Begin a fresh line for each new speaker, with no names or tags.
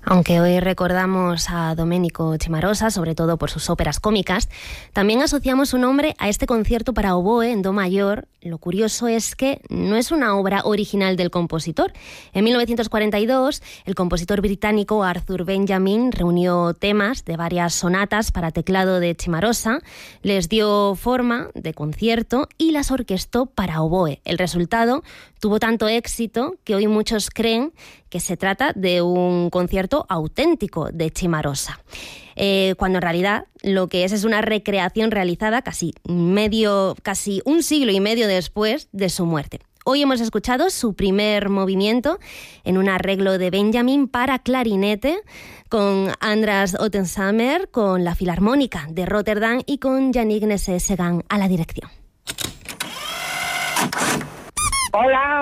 Aunque hoy recordamos a Domenico Cimarosa, sobre todo por sus óperas cómicas, también asociamos su nombre a este concierto para oboe en do mayor. Lo curioso es que no es una obra original del compositor. En 1942, el compositor británico Arthur Benjamin reunió temas de varias sonatas para teclado de Cimarosa, les dio forma de concierto y las orquestó para oboe. El resultado tuvo tanto éxito que hoy muchos creen que se trata de un concierto auténtico de Cimarosa, cuando en realidad lo que es una recreación realizada casi un siglo y medio después de su muerte. Hoy hemos escuchado su primer movimiento en un arreglo de Benjamin para clarinete, con Andras Ottensamer, con la Filarmónica de Rotterdam y con Yannick Nézet-Séguin a la dirección.
Hola.